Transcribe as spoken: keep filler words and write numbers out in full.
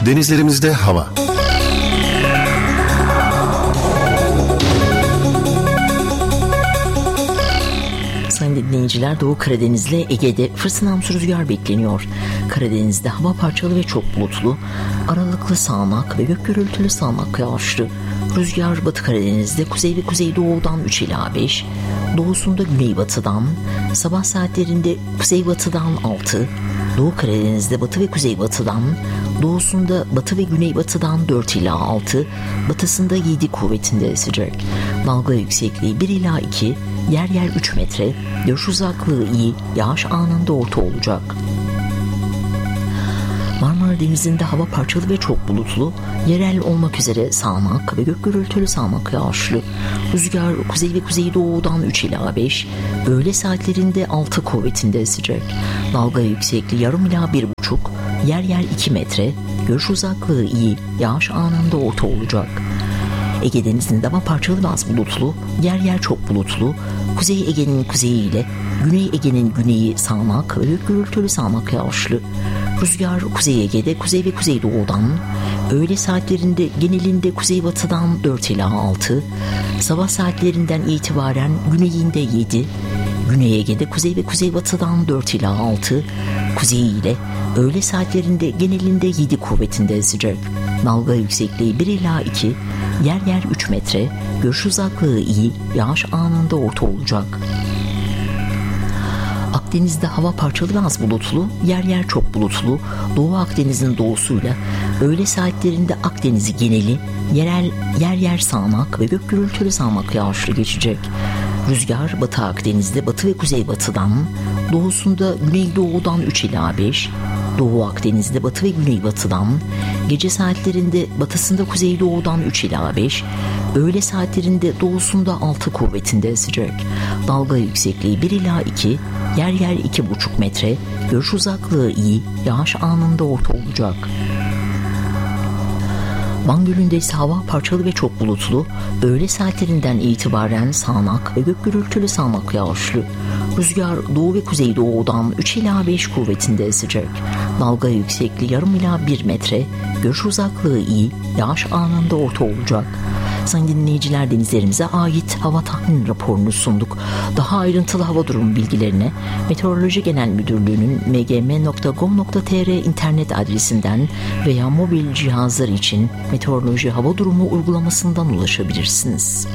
Denizlerimizde hava. Sayın dinleyiciler, Doğu Karadeniz'le Ege'de fırtınamsı rüzgar bekleniyor. Karadeniz'de hava parçalı ve çok bulutlu, aralıklı sağanak ve gök gürültülü sağanak yağışlı. Rüzgar Batı Karadeniz'de kuzey ve kuzeydoğudan üç ila beş, doğusunda güneybatıdan, sabah saatlerinde kuzeybatıdan altı, Doğu Karadeniz'de batı ve kuzeybatıdan, doğusunda batı ve güneybatıdan dört ila altı, batısında yedi kuvvetinde esecek. Dalga yüksekliği bir ila iki, yer yer üç metre, görüş uzaklığı iyi, yağış anında orta olacak. Marmara Denizi'nde hava parçalı ve çok bulutlu, yerel olmak üzere sağanak ve gök gürültülü sağanak yağışlı. Rüzgar kuzey ve kuzeydoğudan üç ila beş, öğle saatlerinde altı kuvvetinde esecek. Dalga yüksekliği yarım ila bir buçuk, yer yer iki metre, görüş uzaklığı iyi, yağış anında orta olacak. Ege Denizi'nde hava parçalı ve az bulutlu, yer yer çok bulutlu, Kuzey Ege'nin kuzeyi ile Güney Ege'nin güneyi sağanak ve gök gürültülü sağanak yağışlı. Rüzgar Kuzey Ege'de kuzey ve kuzeydoğudan, öğle saatlerinde genelinde kuzeybatıdan dört ila altı, sabah saatlerinden itibaren güneyinde yedi, Güney Ege'de kuzey ve kuzeybatıdan dört ila altı, kuzey ile öğle saatlerinde genelinde yedi kuvvetinde esecek. Dalga yüksekliği bir ila iki, yer yer üç metre, görüş uzaklığı iyi, yağış anında orta olacak. Akdeniz'de hava parçalı ve az bulutlu, yer yer çok bulutlu, Doğu Akdeniz'in doğusuyla öğle saatlerinde Akdeniz'i geneli yerel yer yer sağanak ve gök gürültülü sağanak yağışlı geçecek. Rüzgar Batı Akdeniz'de batı ve kuzeybatıdan, doğusunda güneydoğudan üç ila beş, Doğu Akdeniz'de batı ve güneybatıdan, gece saatlerinde batısında kuzeydoğudan üç ila beş, öğle saatlerinde doğusunda altı kuvvetinde esecek. Dalga yüksekliği bir ila iki, yer yer iki buçuk metre, görüş uzaklığı iyi, yağış anında orta olacak. Van Gölü'nde ise hava parçalı ve çok bulutlu, öğle saatlerinden itibaren sağanak ve gök gürültülü sağanak yağışlı. Rüzgar doğu ve kuzeydoğudan üç ila beş kuvvetinde esecek. Dalga yüksekliği yarım ila bir metre, görüş uzaklığı iyi, yağış anında orta olacak. Sayın dinleyiciler, denizlerimize ait hava tahmin raporunu sunduk. Daha ayrıntılı hava durumu bilgilerine Meteoroloji Genel Müdürlüğü'nün m g m nokta gov nokta t r internet adresinden veya mobil cihazlar için meteoroloji hava durumu uygulamasından ulaşabilirsiniz.